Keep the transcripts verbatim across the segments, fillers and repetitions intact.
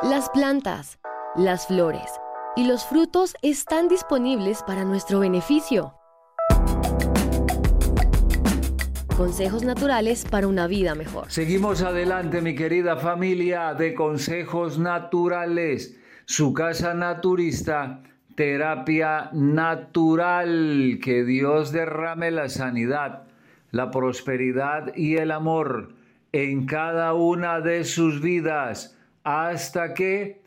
Las plantas, las flores y los frutos están disponibles para nuestro beneficio. Consejos naturales para una vida mejor. Seguimos adelante, mi querida familia de Consejos Naturales, su casa naturista, terapia natural. Que Dios derrame la sanidad, la prosperidad y el amor en cada una de sus vidas hasta que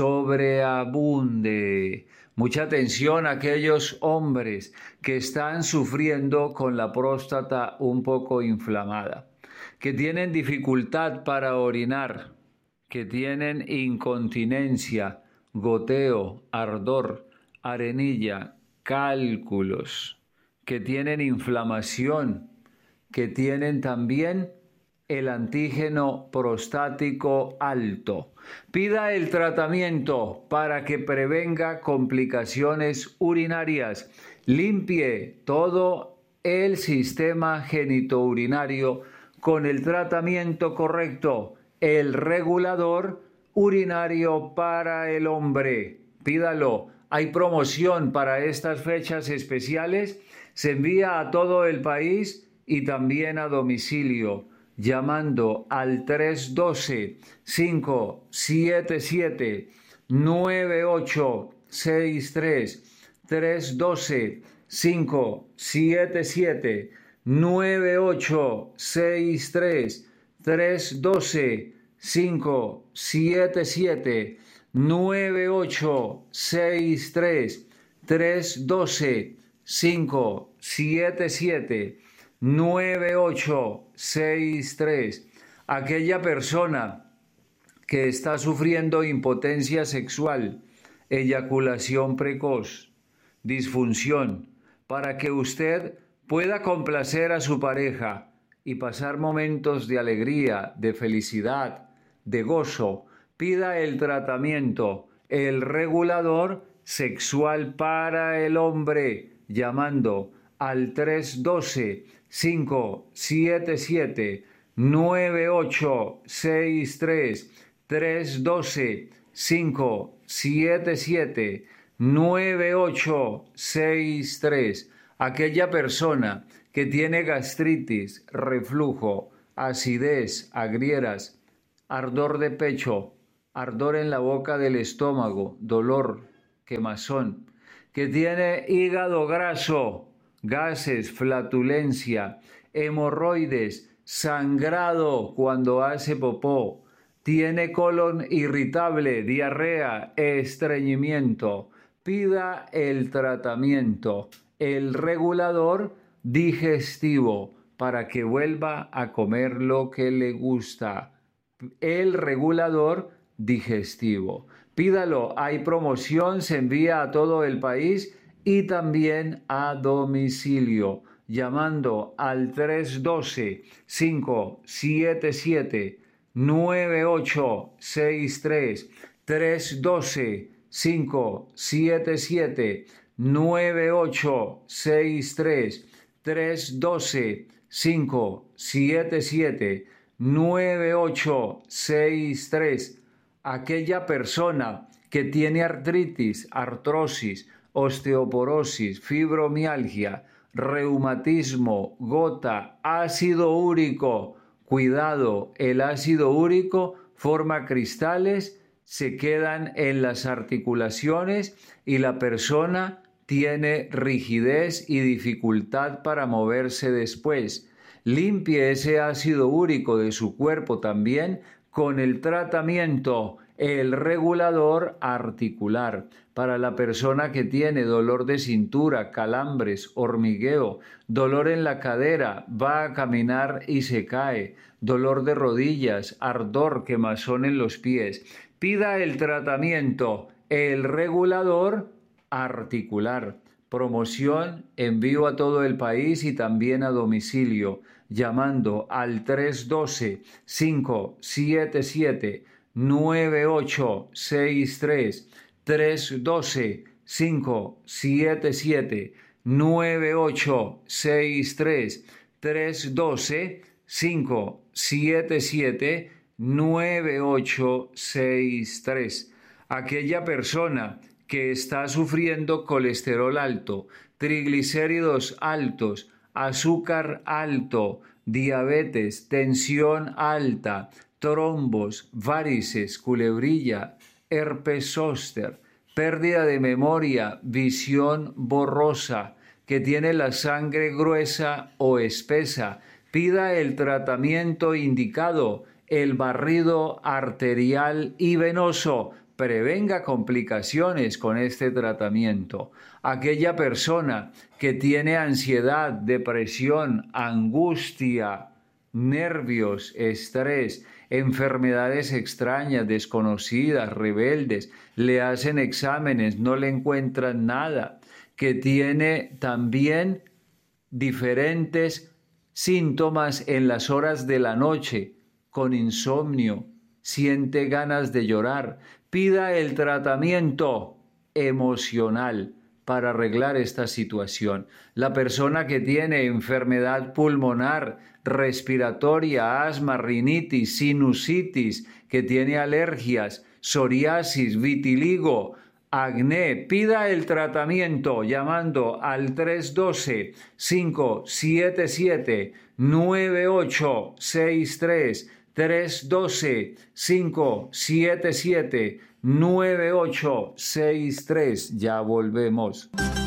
sobreabunde. Mucha atención a aquellos hombres que están sufriendo con la próstata un poco inflamada, que tienen dificultad para orinar, que tienen incontinencia, goteo, ardor, arenilla, cálculos, que tienen inflamación, que tienen también el antígeno prostático alto. Pida el tratamiento para que prevenga complicaciones urinarias. Limpie todo el sistema genitourinario con el tratamiento correcto, el regulador urinario para el hombre. Pídalo. Hay promoción para estas fechas especiales. Se envía a todo el país y también a domicilio, llamando al tres uno dos, cinco siete siete, nueve ocho seis tres, tres uno dos, cinco siete siete, nueve ocho seis tres, tres uno dos, cinco siete siete, nueve ocho seis tres, tres uno dos, cinco siete siete, nueve ocho seis tres. Aquella persona que está sufriendo impotencia sexual, eyaculación precoz, disfunción, para que usted pueda complacer a su pareja y pasar momentos de alegría, de felicidad, de gozo, pida el tratamiento, el regulador sexual para el hombre, llamando al tres uno dos, cinco siete siete, nueve ocho seis tres, tres uno dos, cinco siete siete, nueve ocho seis tres. Aquella persona que tiene gastritis, reflujo, acidez, agrieras, ardor de pecho, ardor en la boca del estómago, dolor, quemazón, que tiene hígado graso, gases, flatulencia, hemorroides, sangrado cuando hace popó, tiene colon irritable, diarrea, estreñimiento, pida el tratamiento, el regulador digestivo para que vuelva a comer lo que le gusta, el regulador digestivo. Pídalo, hay promoción, se envía a todo el país y también a domicilio, llamando al tres uno dos, cinco siete siete, nueve ocho seis tres, tres uno dos, cinco siete siete, nueve ocho seis tres, tres uno dos, cinco siete siete, nueve ocho seis tres. Aquella persona que tiene artritis, artrosis, osteoporosis, fibromialgia, reumatismo, gota, ácido úrico. Cuidado, el ácido úrico forma cristales, se quedan en las articulaciones y la persona tiene rigidez y dificultad para moverse después. Limpie ese ácido úrico de su cuerpo también con el tratamiento, el regulador articular. Para la persona que tiene dolor de cintura, calambres, hormigueo, dolor en la cadera, va a caminar y se cae, dolor de rodillas, ardor, quemazón en los pies. Pida el tratamiento, el regulador articular. Promoción, envío a todo el país y también a domicilio, llamando al tres uno dos, cinco siete siete, nueve ocho seis tres, tres uno dos, cinco siete siete, nueve ocho seis tres, tres uno dos, cinco siete siete, nueve ocho seis tres. Aquella persona que está sufriendo colesterol alto, triglicéridos altos, azúcar alto, diabetes, tensión alta, trombos, varices, culebrilla, herpes zóster, pérdida de memoria, visión borrosa, que tiene la sangre gruesa o espesa, pida el tratamiento indicado, el barrido arterial y venoso. Prevenga complicaciones con este tratamiento. Aquella persona que tiene ansiedad, depresión, angustia, nervios, estrés, enfermedades extrañas, desconocidas, rebeldes, le hacen exámenes, no le encuentran nada, que tiene también diferentes síntomas en las horas de la noche, con insomnio, siente ganas de llorar, pida el tratamiento emocional para arreglar esta situación. La persona que tiene enfermedad pulmonar, respiratoria, asma, rinitis, sinusitis, que tiene alergias, psoriasis, vitiligo, acné, pida el tratamiento llamando al tres uno dos, cinco siete siete, nueve ocho seis tres, tres uno dos, cinco siete siete, nueve ocho seis tres. Ya volvemos.